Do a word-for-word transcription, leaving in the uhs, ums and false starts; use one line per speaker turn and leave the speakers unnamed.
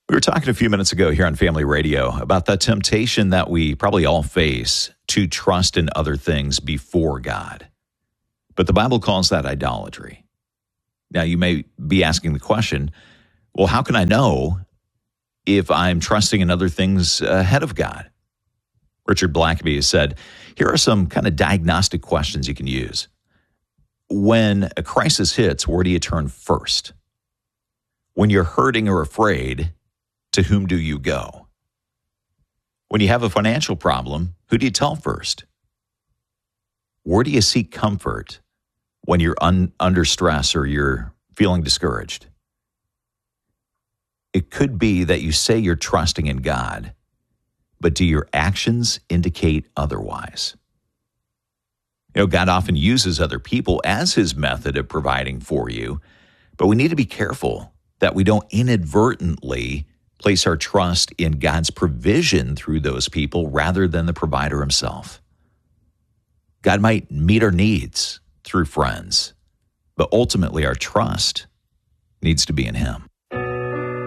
We were talking a few minutes ago here on Family Radio about the temptation that we probably all face to trust in other things before God. But the Bible calls that idolatry. Now, you may be asking the question, well, how can I know if I'm trusting in other things ahead of God? Richard Blackaby has said, here are some kind of diagnostic questions you can use. When a crisis hits, where do you turn first? When you're hurting or afraid, to whom do you go? When you have a financial problem, who do you tell first? Where do you seek comfort when you're un- under stress or you're feeling discouraged? It could be that you say you're trusting in God, but do your actions indicate otherwise? You know, God often uses other people as his method of providing for you, but we need to be careful that we don't inadvertently place our trust in God's provision through those people rather than the provider himself. God might meet our needs through friends, but ultimately our trust needs to be in him.